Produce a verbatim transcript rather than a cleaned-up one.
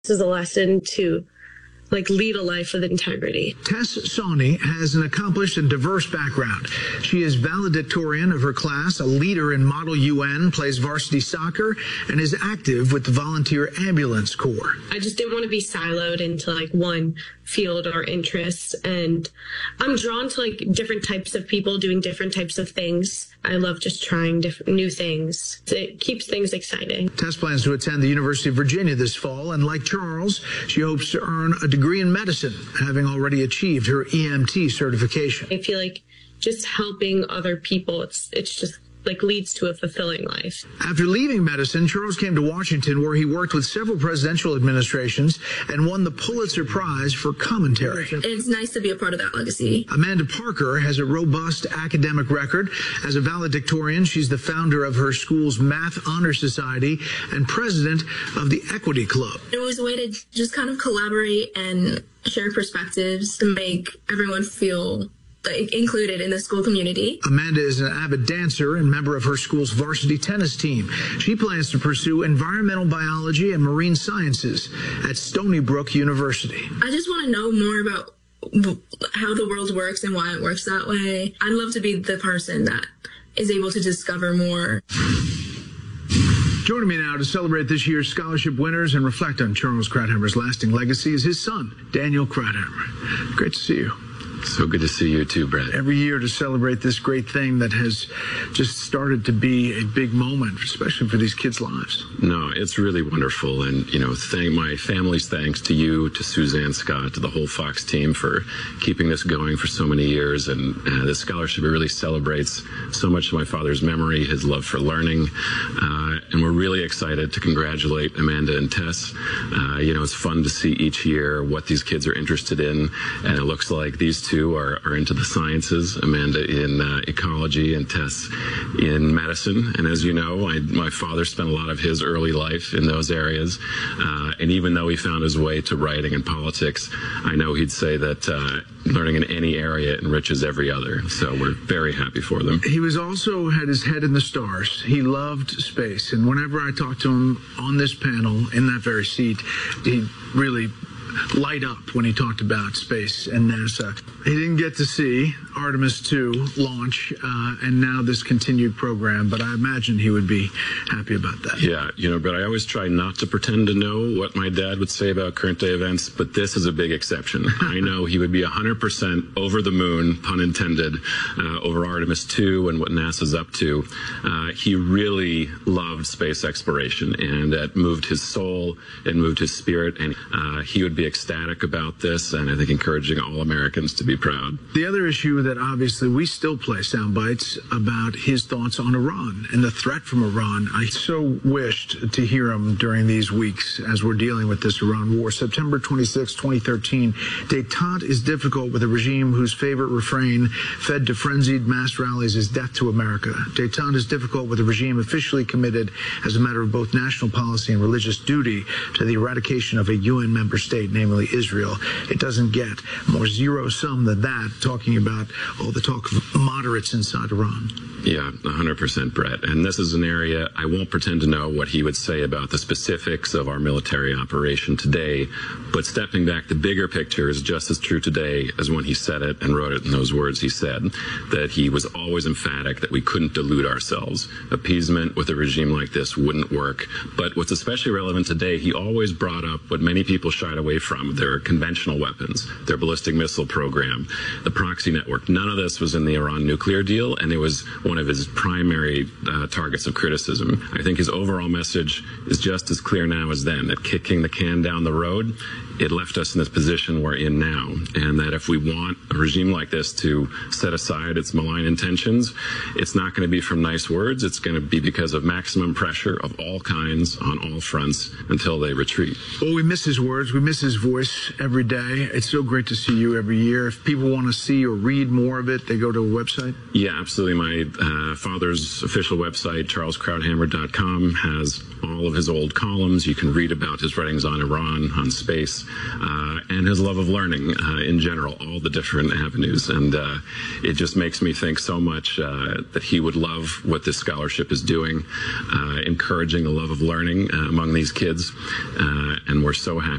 This is a lesson to like lead a life with integrity. Tess Sawney has an accomplished and diverse background. She is valedictorian of her class, a leader in Model U N, plays varsity soccer, and is active with the Volunteer Ambulance Corps. I just didn't want to be siloed into like one field or interest, and I'm drawn to like different types of people doing different types of things. I love just trying different new things. It keeps things exciting. Tess plans to attend the University of Virginia this fall, and like Charles, she hopes to earn a degree in medicine, having already achieved her E M T certification. I feel like just helping other people, it's it's just like leads to a fulfilling life. After leaving medicine, Charles came to Washington, where he worked with several presidential administrations and won the Pulitzer Prize for commentary. It's nice to be a part of that legacy. Amanda Parker has a robust academic record. As a valedictorian, she's the founder of her school's Math Honor Society and president of the Equity Club. It was a way to just kind of collaborate and share perspectives to make everyone feel like included in the school community. Amanda is an avid dancer and member of her school's varsity tennis team. She plans to pursue environmental biology and marine sciences at Stony Brook University. I just want to know more about how the world works and why it works that way. I'd love to be the person that is able to discover more. Joining me now to celebrate this year's scholarship winners and reflect on Charles Krauthammer's lasting legacy is his son, Daniel Krauthammer. Great to see you. So good to see you too, Brett. Every year to celebrate this great thing that has just started to be a big moment, especially for these kids' lives. No, it's really wonderful. And, you know, thank my family's thanks to you, to Suzanne Scott, to the whole Fox team for keeping this going for so many years. And uh, this scholarship, it really celebrates so much of my father's memory, his love for learning. Uh, and we're really excited to congratulate Amanda and Tess. Uh, you know, it's fun to see each year what these kids are interested in. And it looks like these two Two are, are into the sciences, Amanda in uh, ecology and Tess in medicine. And as you know, I, my father spent a lot of his early life in those areas. Uh, and even though he found his way to writing and politics, I know he'd say that uh, learning in any area enriches every other. So we're very happy for them. He was also had his head in the stars. He loved space. And whenever I talked to him on this panel, in that very seat, he really light up when he talked about space and NASA. He didn't get to see Artemis two launch uh, and now this continued program, but I imagine he would be happy about that. Yeah, you know, but I always try not to pretend to know what my dad would say about current day events, but this is a big exception. I know he would be one hundred percent over the moon, pun intended, uh, over Artemis two and what NASA's up to. Uh, he really loved space exploration, and that moved his soul and moved his spirit, and uh, he would be ecstatic about this, and I think encouraging all Americans to be proud. The other issue that obviously we still play sound bites about his thoughts on Iran and the threat from Iran. I so wished to hear him during these weeks as we're dealing with this Iran war. September twenty-sixth, twenty thirteen, détente is difficult with a regime whose favorite refrain fed to frenzied mass rallies is death to America. Détente is difficult with a regime officially committed as a matter of both national policy and religious duty to the eradication of a U N member state, namely Israel. It doesn't get more zero sum than that, talking about all the talk of moderates inside Iran. Yeah, one hundred percent, Brett. And this is an area I won't pretend to know what he would say about the specifics of our military operation today, but stepping back, the bigger picture is just as true today as when he said it and wrote it in those words he said, that he was always emphatic that we couldn't delude ourselves. Appeasement with a regime like this wouldn't work. But what's especially relevant today, he always brought up what many people shied away from, their conventional weapons, their ballistic missile program, the proxy network. None of this was in the Iran nuclear deal, and it was one of his primary uh, targets of criticism. I think his overall message is just as clear now as then, that kicking the can down the road, it left us in this position we're in now, and that if we want a regime like this to set aside its malign intentions, it's not going to be from nice words, it's going to be because of maximum pressure of all kinds on all fronts until they retreat. Well, we miss his words, we miss his voice every day. It's so great to see you every year. If people want to see or read more of it, they go to a website? Yeah, absolutely. My uh, father's official website, charles krauthammer dot com, has all of his old columns. You can read about his writings on Iran, on space, uh, and his love of learning uh, in general, all the different avenues. And uh, it just makes me think so much uh, that he would love what this scholarship is doing, uh, encouraging a love of learning uh, among these kids. Uh, and we're so happy